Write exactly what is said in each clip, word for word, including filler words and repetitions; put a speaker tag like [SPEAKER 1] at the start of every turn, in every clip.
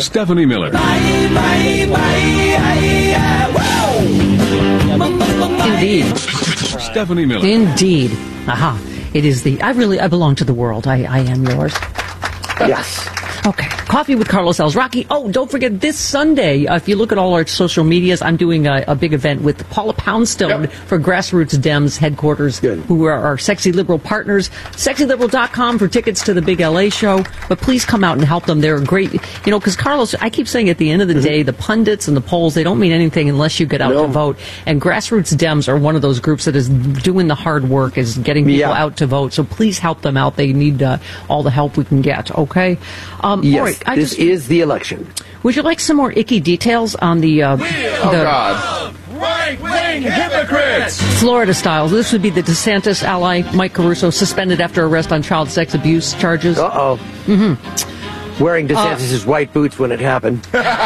[SPEAKER 1] Stephanie Miller.
[SPEAKER 2] Indeed.
[SPEAKER 1] Stephanie Miller.
[SPEAKER 2] Indeed. Aha. It is the, I really, I belong to the world. I, I am yours.
[SPEAKER 3] Yes.
[SPEAKER 2] Okay. Coffee with Carlos Alzraki. Oh, don't forget this Sunday, uh, if you look at all our social medias, I'm doing a, a big event with Paula Poundstone yep. for Grassroots Dems headquarters, Good. who are our Sexy Liberal partners. sexy liberal dot com for tickets to the big L A show. But please come out and help them. They're great. You know, because Carlos, I keep saying at the end of the mm-hmm. day, the pundits and the polls, they don't mean anything unless you get out no. to vote. And Grassroots Dems are one of those groups that is doing the hard work, is getting people yeah. out to vote. So please help them out. They need uh, all the help we can get. Okay?
[SPEAKER 3] Um, yes. All right, I this just, is the election.
[SPEAKER 2] Would you like some more icky details on the... Uh,
[SPEAKER 4] oh,
[SPEAKER 2] the
[SPEAKER 4] God. Right-wing hypocrites!
[SPEAKER 2] Florida style. This would be the DeSantis ally, Mike Caruso, suspended after arrest on child sex abuse charges.
[SPEAKER 3] Uh-oh.
[SPEAKER 2] Mm-hmm.
[SPEAKER 3] Wearing DeSantis' uh, white boots when it happened.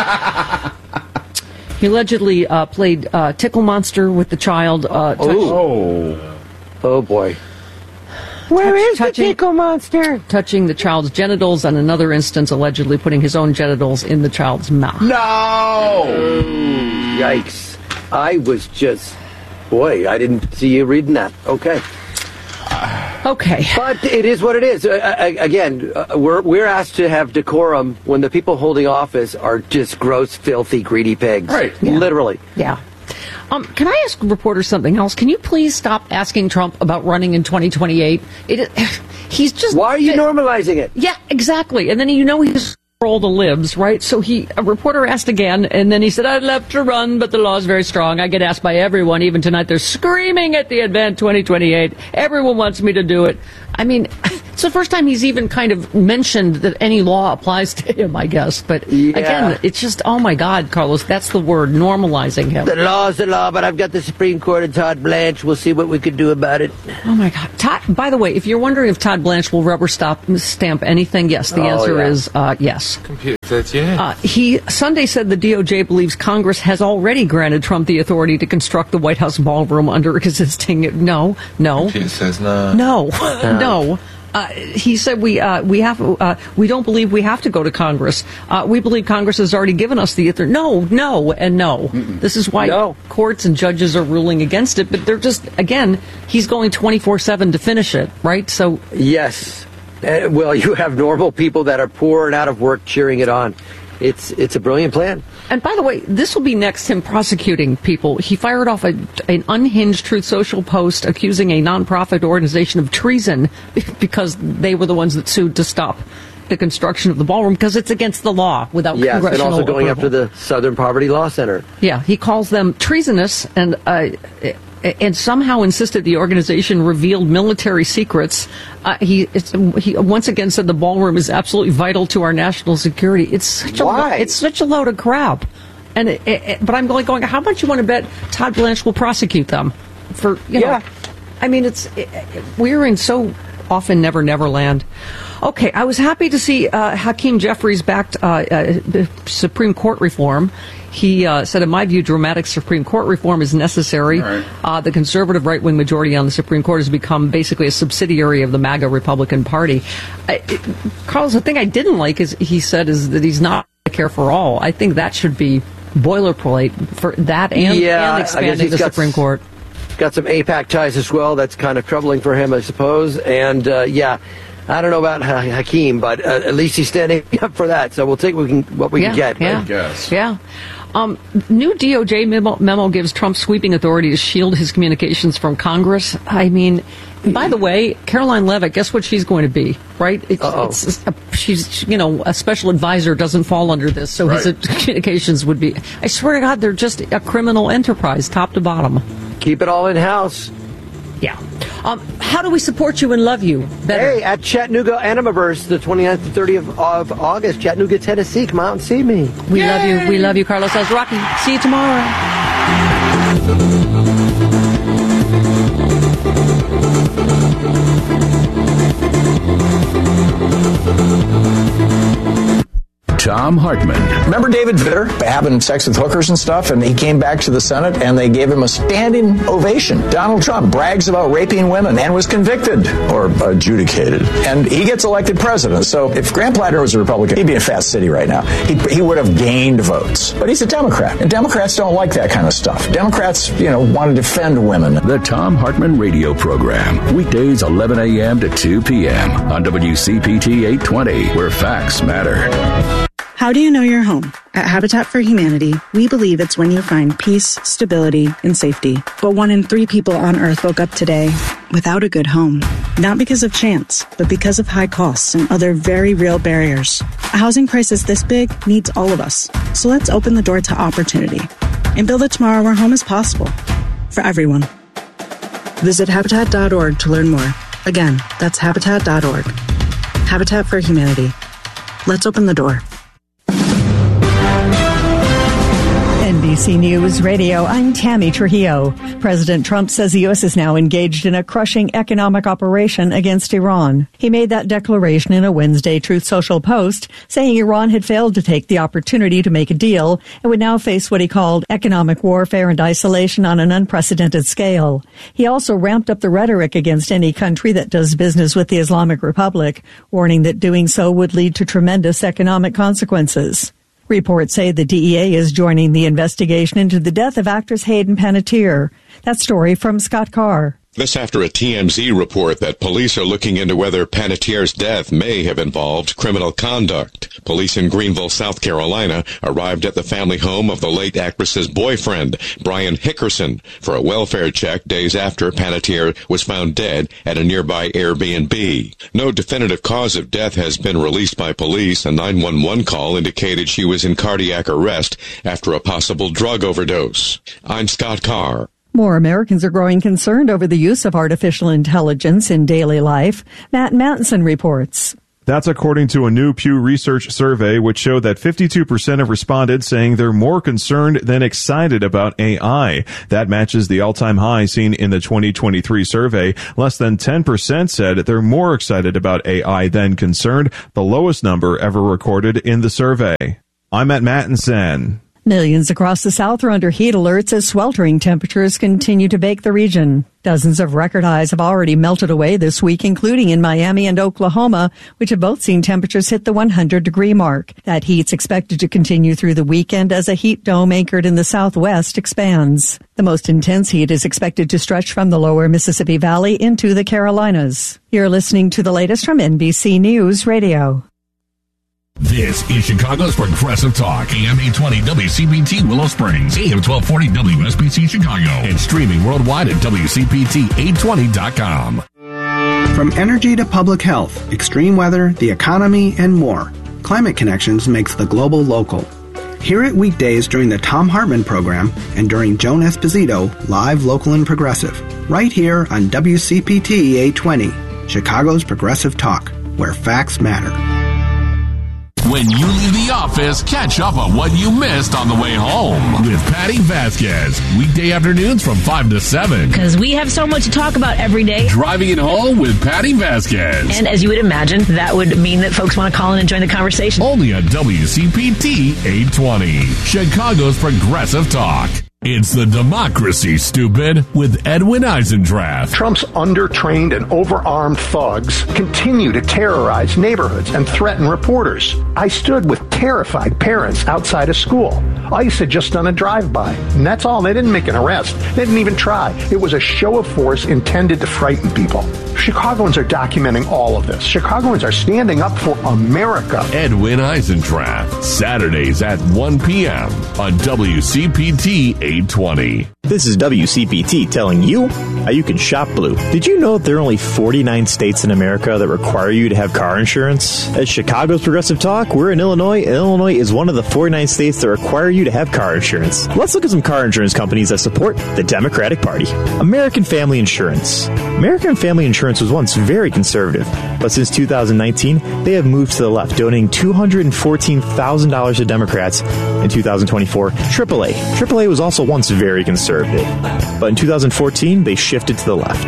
[SPEAKER 2] He allegedly uh, played uh, Tickle Monster with the child. Uh, touch-
[SPEAKER 3] oh. Oh, boy. Where Touch, is touching, the Tickle Monster?
[SPEAKER 2] Touching the child's genitals, and another instance allegedly putting his own genitals in the child's mouth.
[SPEAKER 4] No!
[SPEAKER 3] Mm, yikes. I was just... Boy, I didn't see you reading that. Okay.
[SPEAKER 2] Okay.
[SPEAKER 3] But it is what it is. Uh, again, uh, we're, we're asked to have decorum when the people holding office are just gross, filthy, greedy pigs.
[SPEAKER 4] Right.
[SPEAKER 2] Yeah.
[SPEAKER 3] Literally.
[SPEAKER 2] Yeah. Um, can I ask reporters something else? Can you please stop asking Trump about running in twenty twenty-eight? It, he's just...
[SPEAKER 3] Why are you normalizing it?
[SPEAKER 2] Yeah, exactly. And then, you know, he's for all the libs, right? So he, a reporter asked again, and then he said, I'd love to run, but the law is very strong. I get asked by everyone. Even tonight, they're screaming at the event twenty twenty-eight. Everyone wants me to do it. I mean, it's the first time he's even kind of mentioned that any law applies to him, I guess. But
[SPEAKER 3] yeah.
[SPEAKER 2] again, it's just, oh my God, Carlos, that's the word, normalizing him.
[SPEAKER 3] The law's the law, but I've got the Supreme Court and Todd Blanche. We'll see what we can do about it.
[SPEAKER 2] Oh my God. Todd, by the way, if you're wondering if Todd Blanche will rubber stop, stamp anything, yes, the
[SPEAKER 3] oh,
[SPEAKER 2] answer
[SPEAKER 3] yeah.
[SPEAKER 2] is uh, yes.
[SPEAKER 4] Computer says yes.
[SPEAKER 2] Uh, he Sunday said the D O J believes Congress has already granted Trump the authority to construct the White House ballroom under existing. No, no.
[SPEAKER 4] Computer says no.
[SPEAKER 2] No, no. Uh, he said we uh, we have uh, we don't believe we have to go to Congress. Uh, we believe Congress has already given us the authority. No, no, and no. Mm-mm. This is why
[SPEAKER 3] no.
[SPEAKER 2] courts and judges are ruling against it. But they're just, again, he's going twenty-four seven to finish it, right? So
[SPEAKER 3] yes. Uh, well, you have normal people that are poor and out of work cheering it on. It's it's a brilliant plan.
[SPEAKER 2] And by the way, this will be next, him prosecuting people. He fired off a, an unhinged Truth Social post accusing a nonprofit organization of treason because they were the ones that sued to stop the construction of the ballroom because it's against the law without
[SPEAKER 3] yes,
[SPEAKER 2] congressional
[SPEAKER 3] and also going
[SPEAKER 2] approval.
[SPEAKER 3] after the Southern Poverty Law Center.
[SPEAKER 2] Yeah, he calls them treasonous and uh, and somehow insisted the organization revealed military secrets. Uh, he, it's, he once again said the ballroom is absolutely vital to our national security. It's such
[SPEAKER 3] Why?
[SPEAKER 2] a it's such a load of crap. And it, it, but I'm going going. How much you want to bet Todd Blanche will prosecute them for? You know,
[SPEAKER 3] yeah.
[SPEAKER 2] I mean, it's it, we're in so often never never land. Okay, I was happy to see uh, Hakeem Jeffries backed uh, uh, Supreme Court reform. He uh, said, in my view, dramatic Supreme Court reform is necessary.
[SPEAKER 4] Right.
[SPEAKER 2] Uh, the conservative right-wing majority on the Supreme Court has become basically a subsidiary of the MAGA Republican Party. I, it, Carlos, the thing I didn't like is he said is that he's not Medicare for all. I think that should be boilerplate for that and,
[SPEAKER 3] yeah,
[SPEAKER 2] and expanding the Supreme
[SPEAKER 3] s-
[SPEAKER 2] Court.
[SPEAKER 3] Got some AIPAC ties as well. That's kind of troubling for him, I suppose. And, uh, yeah, I don't know about ha- Hakeem, but uh, at least he's standing up for that. So we'll take what we can, what we
[SPEAKER 2] yeah,
[SPEAKER 3] can get.
[SPEAKER 2] Yeah,
[SPEAKER 4] I guess.
[SPEAKER 2] Yeah. Um, new D O J memo, memo gives Trump sweeping authority to shield his communications from Congress. I mean, by the way, Caroline Leavitt, guess what she's going to be, right? It's, it's a, she's, you know, a special advisor doesn't fall under this, so
[SPEAKER 4] right.
[SPEAKER 2] his communications would be, I swear to God, they're just a criminal enterprise, top to bottom.
[SPEAKER 3] Keep it all in-house.
[SPEAKER 2] Yeah. Um, how do we support you and love you better?
[SPEAKER 3] Hey, at Chattanooga Animaverse, the twenty-ninth to thirtieth of August, Chattanooga, Tennessee. Come out and see me.
[SPEAKER 2] We Yay! love you. We love you, Carlos Alzraki. See you tomorrow.
[SPEAKER 1] Thom Hartmann.
[SPEAKER 5] Remember David Vitter having sex with hookers and stuff, and he came back to the Senate and they gave him a standing ovation. Donald Trump brags about raping women and was convicted or adjudicated, and he gets elected president. So if Grant Platter was a Republican, he'd be in Fast City right now. He, he would have gained votes. But he's a Democrat, and Democrats don't like that kind of stuff. Democrats, you know, want to defend women.
[SPEAKER 1] The Thom Hartmann Radio Program, weekdays eleven a.m. to two p.m. on W C P T eight twenty, where facts matter.
[SPEAKER 6] How do you know your home? At Habitat for Humanity, we believe it's when you find peace, stability, and safety. But one in three people on Earth woke up today without a good home. Not because of chance, but because of high costs and other very real barriers. A housing crisis this big needs all of us. So let's open the door to opportunity and build a tomorrow where home is possible for everyone. Visit Habitat dot org to learn more. Again, that's Habitat dot org. Habitat for Humanity. Let's open the door.
[SPEAKER 7] N B C News Radio, I'm Tammy Trujillo. President Trump says the U S is now engaged in a crushing economic operation against Iran. He made that declaration in a Wednesday Truth Social post, saying Iran had failed to take the opportunity to make a deal and would now face what he called economic warfare and isolation on an unprecedented scale. He also ramped up the rhetoric against any country that does business with the Islamic Republic, warning that doing so would lead to tremendous economic consequences. Reports say the D E A is joining the investigation into the death of actress Hayden Panettiere. That story from Scott Carr.
[SPEAKER 8] This after a T M Z report that police are looking into whether Panettiere's death may have involved criminal conduct. Police in Greenville, South Carolina, arrived at the family home of the late actress's boyfriend, Brian Hickerson, for a welfare check days after Panettiere was found dead at a nearby Airbnb. No definitive cause of death has been released by police. A nine one one call indicated she was in cardiac arrest after a possible drug overdose. I'm Scott Carr.
[SPEAKER 7] More Americans are growing concerned over the use of artificial intelligence in daily life. Matt Mattinson reports.
[SPEAKER 9] That's according to a new Pew Research survey, which showed that fifty-two percent of respondents saying they're more concerned than excited about A I. That matches the all-time high seen in the twenty twenty-three survey. Less than ten percent said they're more excited about A I than concerned, the lowest number ever recorded in the survey. I'm Matt Mattinson.
[SPEAKER 7] Millions across the South are under heat alerts as sweltering temperatures continue to bake the region. Dozens of record highs have already melted away this week, including in Miami and Oklahoma, which have both seen temperatures hit the one hundred degree mark. That heat's expected to continue through the weekend as a heat dome anchored in the southwest expands. The most intense heat is expected to stretch from the lower Mississippi Valley into the Carolinas. You're listening to the latest from N B C News Radio.
[SPEAKER 1] This is Chicago's Progressive Talk, A M eight twenty W C P T Willow Springs, A M twelve forty W S B C Chicago, and streaming worldwide at W C P T eight twenty dot com.
[SPEAKER 10] From energy to public health, extreme weather, the economy, and more, Climate Connections makes the global local. Hear it weekdays during the Thom Hartmann program and during Joan Esposito, live, local, and progressive, right here on W C P T eight twenty, Chicago's Progressive Talk, where facts matter.
[SPEAKER 1] When you leave the office, catch up on what you missed on the way home with Patty Vasquez. Weekday afternoons from five to seven.
[SPEAKER 11] Because we have so much to talk about every day.
[SPEAKER 1] Driving it home with Patty Vasquez.
[SPEAKER 11] And as you would imagine, that would mean that folks want to call in and join the conversation.
[SPEAKER 1] Only on W C P T eight twenty, Chicago's Progressive Talk. It's the democracy, stupid, with Edwin Eisendrath.
[SPEAKER 12] Trump's under-trained and over-armed thugs continue to terrorize neighborhoods and threaten reporters. I stood with terrified parents outside a school. ICE had just done a drive-by, and that's all. They didn't make an arrest. They didn't even try. It was a show of force intended to frighten people. Chicagoans are documenting all of this. Chicagoans are standing up for America.
[SPEAKER 1] Edwin Eisendrath, Saturdays at one p.m. on W C P T eight twenty.
[SPEAKER 13] This is W C P T telling you how you can shop blue. Did you know that there are only forty-nine states in America that require you to have car insurance? At Chicago's Progressive Talk, we're in Illinois, and Illinois is one of the forty-nine states that require you to have car insurance. Let's look at some car insurance companies that support the Democratic Party. American Family Insurance. American Family Insurance was once very conservative, but since two thousand nineteen, they have moved to the left, donating two hundred fourteen thousand dollars to Democrats in two thousand twenty-four. triple A. triple A was also once very conservative, but in two thousand fourteen, they shifted to the left.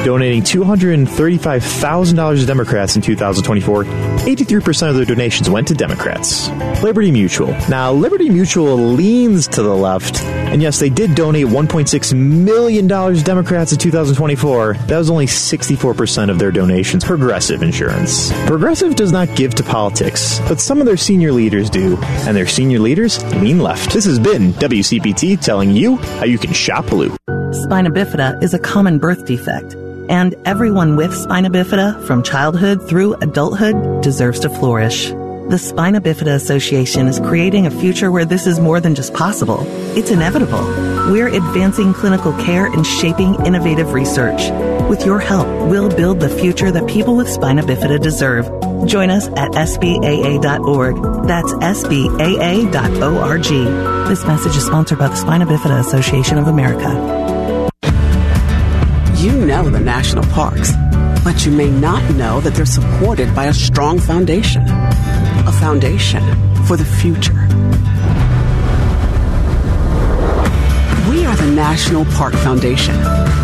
[SPEAKER 13] donating two hundred thirty-five thousand dollars to Democrats in two thousand twenty-four. eighty-three percent of their donations went to Democrats. Liberty Mutual. Now, Liberty Mutual leans to the left, and yes, they did donate one point six million dollars to Democrats in two thousand twenty-four. That was only sixty-four percent of their donations. Progressive Insurance. Progressive does not give to politics, but some of their senior leaders do, and their senior leaders lean left. This has been W C P T telling you how you can shop blue.
[SPEAKER 14] Spina bifida is a common birth defect, and everyone with spina bifida from childhood through adulthood deserves to flourish. The Spina Bifida Association is creating a future where this is more than just possible. It's inevitable. We're advancing clinical care and shaping innovative research. With your help, we'll build the future that people with spina bifida deserve. Join us at S B A A dot org. That's S B A A dot org. This message is sponsored by the Spina Bifida Association of America.
[SPEAKER 15] You know the national parks, but you may not know that they're supported by a strong foundation. A foundation for the future. We are the National Park Foundation.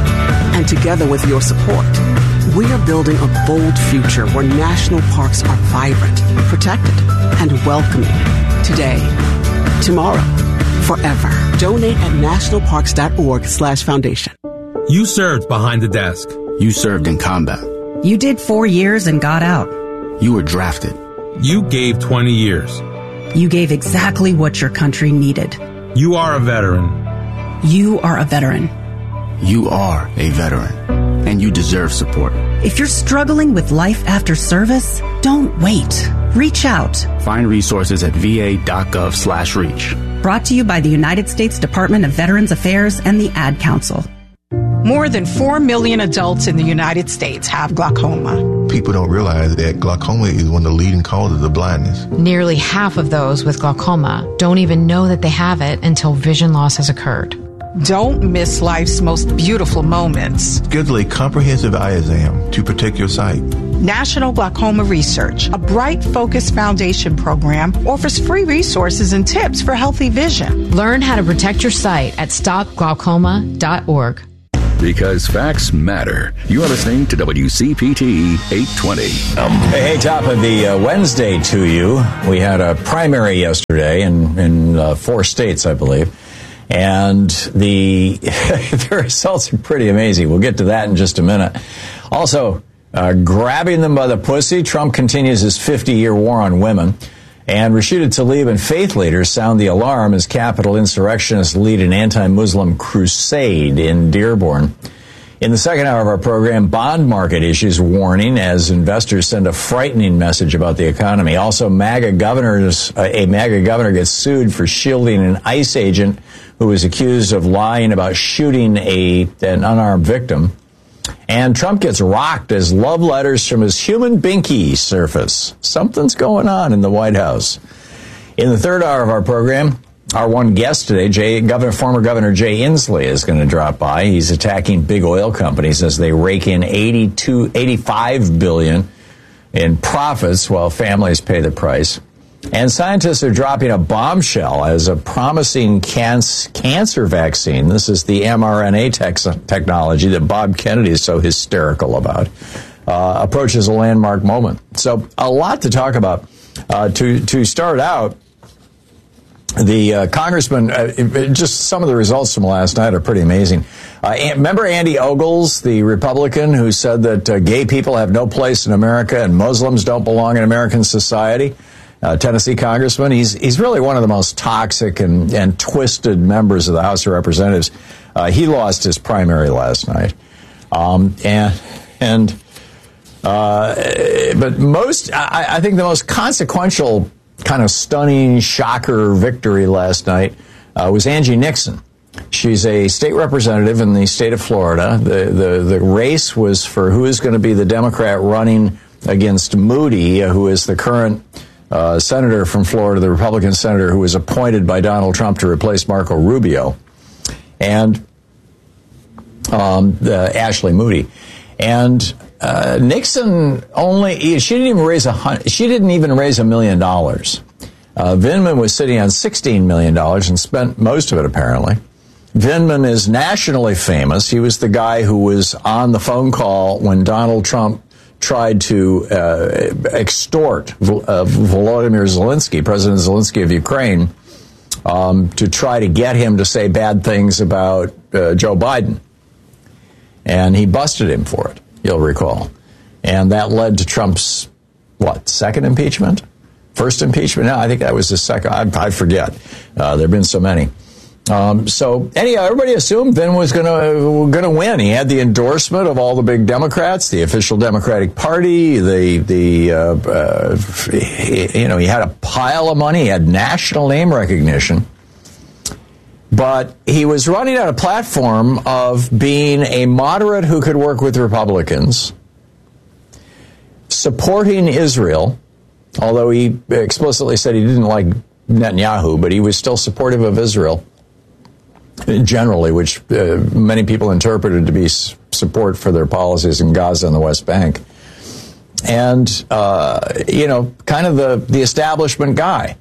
[SPEAKER 15] And together with your support, we are building a bold future where national parks are vibrant, protected, and welcoming. Today, tomorrow, forever. Donate at nationalparks.org slash foundation.
[SPEAKER 16] You served behind the desk.
[SPEAKER 17] You served in combat.
[SPEAKER 18] You did four years and got out.
[SPEAKER 17] You were drafted.
[SPEAKER 16] You gave twenty years.
[SPEAKER 18] You gave exactly what your country needed.
[SPEAKER 16] You are a veteran.
[SPEAKER 18] You are a veteran.
[SPEAKER 17] You are a veteran, and you deserve support.
[SPEAKER 18] If you're struggling with life after service, don't wait. Reach out.
[SPEAKER 17] Find resources at va.gov slash reach.
[SPEAKER 18] Brought to you by the United States Department of Veterans Affairs and the Ad Council.
[SPEAKER 19] More than four million adults in the United States have glaucoma.
[SPEAKER 20] People don't realize that glaucoma is one of the leading causes of blindness.
[SPEAKER 21] Nearly half of those with glaucoma don't even know that they have it until vision loss has occurred.
[SPEAKER 19] Don't miss life's most beautiful moments.
[SPEAKER 20] Schedule a comprehensive eye exam to protect your sight.
[SPEAKER 19] National Glaucoma Research, a Bright Focus Foundation program, offers free resources and tips for healthy vision.
[SPEAKER 21] Learn how to protect your sight at stop glaucoma dot org.
[SPEAKER 1] Because facts matter. You are listening to W C P T eight twenty.
[SPEAKER 5] Um, hey, hey, top of the uh, Wednesday to you. We had a primary yesterday in, in uh, four states, I believe. And the, the results are pretty amazing. We'll get to that in just a minute. Also, uh, grabbing them by the pussy, Trump continues his fifty-year war on women. And Rashida Tlaib and faith leaders sound the alarm as Capitol insurrectionists lead an anti-Muslim crusade in Dearborn. In the second hour of our program, bond market issues warning as investors send a frightening message about the economy. Also, MAGA governors, uh, a MAGA governor gets sued for shielding an ICE agent who was accused of lying about shooting a an unarmed victim. And Trump gets rocked as love letters from his human binky surface. Something's going on in the White House. In the third hour of our program, our one guest today, Jay, Governor, former Governor Jay Inslee, is going to drop by. He's attacking big oil companies as they rake in eighty-two, eighty-five billion dollars in profits while families pay the price. And scientists are dropping a bombshell as a promising can- cancer vaccine. This is the mRNA te- technology that Bob Kennedy is so hysterical about, uh, approaches a landmark moment. So a lot to talk about. Uh, to, to start out, the uh, congressman, uh, just some of the results from last night are pretty amazing. Uh, remember Andy Ogles, the Republican, who said that uh, gay people have no place in America and Muslims don't belong in American society? Uh, Tennessee congressman. He's he's really one of the most toxic and, and twisted members of the House of Representatives. Uh, he lost his primary last night, um, and and uh, but most I, I think the most consequential kind of stunning shocker victory last night uh, was Angie Nixon. She's a state representative in the state of Florida. The the the race was for who is going to be the Democrat running against Moody, uh, who is the current Uh, senator from Florida, the Republican senator who was appointed by Donald Trump to replace Marco Rubio, and um, the Ashley Moody. And uh, Nixon only, she didn't even raise a, she didn't even raise a million dollars. Uh, Vindman was sitting on sixteen million dollars and spent most of it, apparently. Vindman is nationally famous. He was the guy who was on the phone call when Donald Trump tried to uh, extort uh, Volodymyr Zelensky, President Zelensky of Ukraine, um, to try to get him to say bad things about uh, Joe Biden. And he busted him for it, you'll recall. And that led to Trump's, what, second impeachment? First impeachment? No, I think that was his second. I, I forget. Uh, there have been so many. Um, so, anyhow, everybody assumed Vin was going to going to win. He had the endorsement of all the big Democrats, the official Democratic Party. The the uh, uh, he, you know he had a pile of money. He had national name recognition. But he was running on a platform of being a moderate who could work with Republicans, supporting Israel, although he explicitly said he didn't like Netanyahu, but he was still supportive of Israel generally, which uh, many people interpreted to be s- support for their policies in Gaza and the West Bank. And, uh, you know, kind of the, the establishment guy.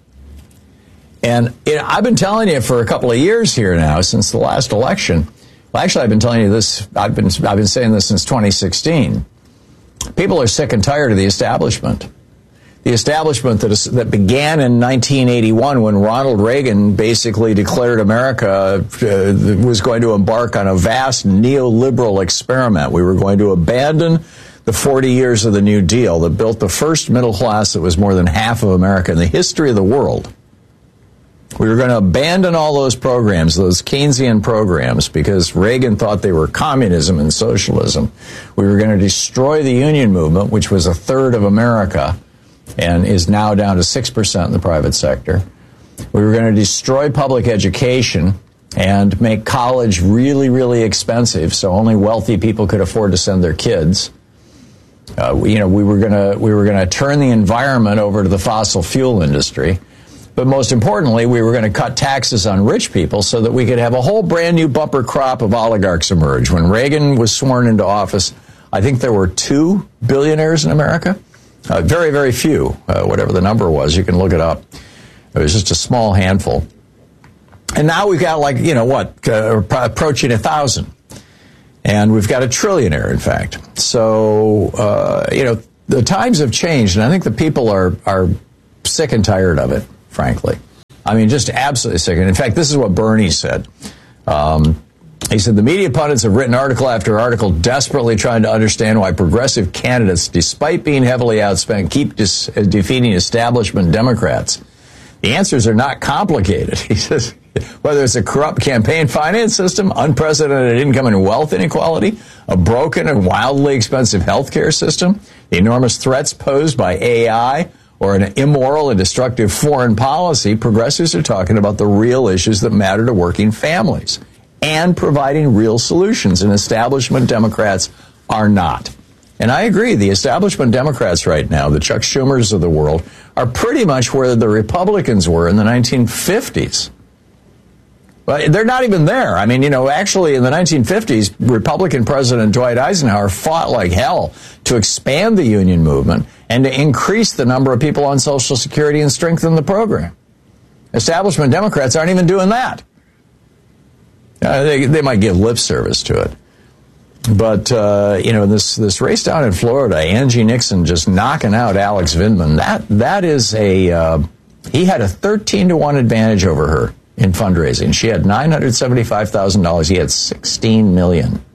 [SPEAKER 5] And you know, I've been telling you for a couple of years here now, since the last election. Well, actually, I've been telling you this. I've been I've been saying this since twenty sixteen. People are sick and tired of the establishment. The establishment that is, that began in nineteen eighty-one when Ronald Reagan basically declared America uh, was going to embark on a vast neoliberal experiment. We were going to abandon the forty years of the New Deal that built the first middle class that was more than half of America in the history of the world. We were going to abandon all those programs, those Keynesian programs, because Reagan thought they were communism and socialism. We were going to destroy the union movement, which was a third of America and is now down to six percent in the private sector. We were going to destroy public education and make college really, really expensive so only wealthy people could afford to send their kids. Uh, we, you know, we were going to we were going to turn the environment over to the fossil fuel industry. But most importantly, we were going to cut taxes on rich people so that we could have a whole brand new bumper crop of oligarchs emerge. When Reagan was sworn into office, I think there were two billionaires in America. Uh, very, very few, uh, whatever the number was. You can look it up. It was just a small handful. And now we've got like, you know, what, uh, approaching a thousand. And we've got a trillionaire, in fact. So, uh, you know, the times have changed, and I think the people are, are sick and tired of it, frankly. I mean, just absolutely sick. And in fact, this is what Bernie said. Um, he said, the media pundits have written article after article desperately trying to understand why progressive candidates, despite being heavily outspent, keep dis- defeating establishment Democrats. The answers are not complicated. He says, whether it's a corrupt campaign finance system, unprecedented income and wealth inequality, a broken and wildly expensive health care system, the enormous threats posed by A I, or an immoral and destructive foreign policy, progressives are talking about the real issues that matter to working families and providing real solutions, and establishment Democrats are not. And I agree, the establishment Democrats right now, the Chuck Schumers of the world, are pretty much where the Republicans were in the nineteen fifties. But they're not even there. I mean, you know, actually in the nineteen fifties, Republican President Dwight Eisenhower fought like hell to expand the union movement and to increase the number of people on Social Security and strengthen the program. Establishment Democrats aren't even doing that. Uh, they, they might give lip service to it. But, uh, you know, this, this race down in Florida, Angie Nixon just knocking out Alex Vindman, that, that is a, uh, he had a thirteen to one advantage over her in fundraising. She had nine hundred seventy-five thousand dollars. He had sixteen million dollars.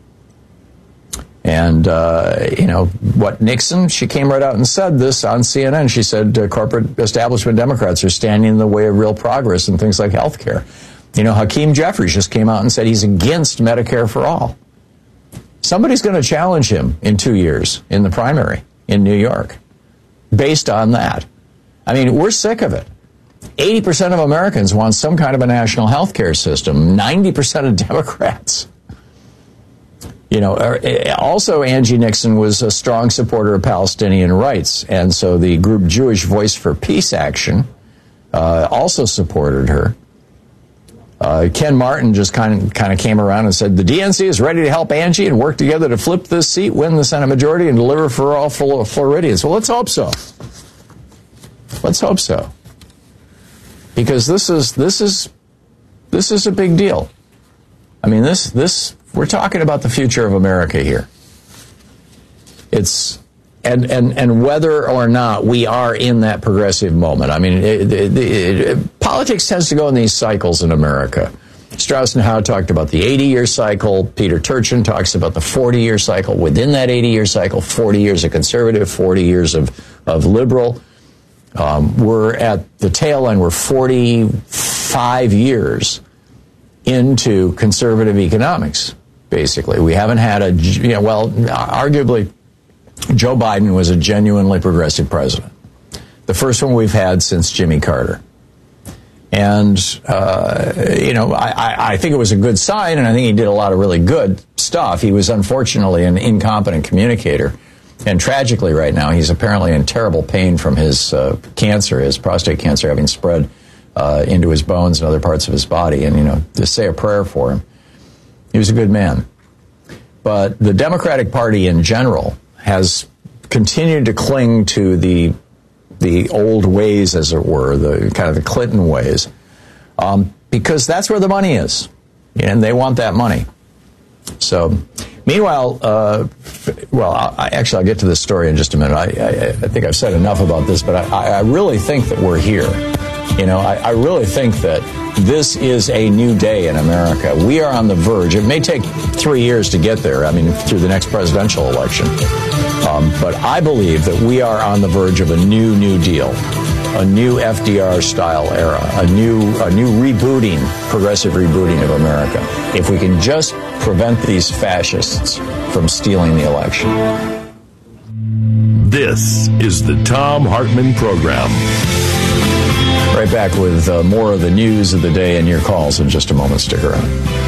[SPEAKER 5] And, uh, you know, what Nixon, she came right out and said this on C N N. She said uh, corporate establishment Democrats are standing in the way of real progress in things like health care. You know, Hakeem Jeffries just came out and said he's against Medicare for all. Somebody's going to challenge him in two years in the primary in New York based on that. I mean, we're sick of it. eighty percent of Americans want some kind of a national health care system. ninety percent of Democrats. You know, also Angie Nixon was a strong supporter of Palestinian rights. And so the group Jewish Voice for Peace Action uh, also supported her. Uh, Ken Martin just kind of kind of came around and said, the D N C is ready to help Angie and work together to flip this seat, win the Senate majority, and deliver for all Floridians. Well, let's hope so. Let's hope so. Because this is this is this is a big deal. I mean, this, this, we're talking about the future of America here. It's, and, and, and whether or not we are in that progressive moment. I mean, it, it, it, politics tends to go in these cycles in America. Strauss and Howe talked about the eighty-year cycle. Peter Turchin talks about the forty-year cycle. Within that eighty-year cycle, forty years of conservative, forty years of, of liberal. Um, we're at the tail end. We're forty-five years into conservative economics, basically. We haven't had a, you know, well, arguably, Joe Biden was a genuinely progressive president. The first one we've had since Jimmy Carter. And, uh, you know, I, I think it was a good sign, and I think he did a lot of really good stuff. He was unfortunately an incompetent communicator. And tragically right now, he's apparently in terrible pain from his uh, cancer, his prostate cancer having spread uh, into his bones and other parts of his body. And, you know, to say a prayer for him. He was a good man. But the Democratic Party in general has continued to cling to the the old ways, as it were, the kind of the Clinton ways, um, because that's where the money is, and they want that money. So, meanwhile, uh, well, I, actually, I'll get to this story in just a minute. I, I, I think I've said enough about this, but I, I really think that we're here. You know, I, I really think that this is a new day in America. We are on the verge. It may take three years to get there, I mean, through the next presidential election. Um, but I believe that we are on the verge of a new, new deal, a new F D R-style era, a new, a new rebooting, progressive rebooting of America, if we can just prevent these fascists from stealing the election.
[SPEAKER 1] This is the Thom Hartmann Program.
[SPEAKER 5] Right back with uh, more of the news of the day and your calls in just a moment. Stick around.